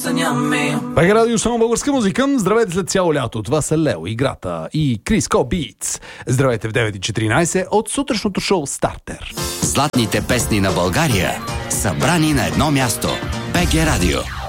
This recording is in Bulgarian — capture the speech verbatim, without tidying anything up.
Бега радио, само българска музика. Здравейте след цяло лято. Това са Лео, Играта и Криско Битс. Здравейте в девет и четиринайсет от сутрешното шоу Стартер. Златните песни на България, събрани на едно място. БГ Радио.